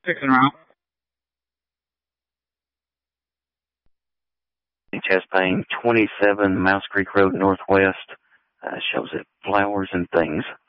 Fixing her out. Chest pain, 27 Mouse Creek Road Northwest. Shows it flowers and things.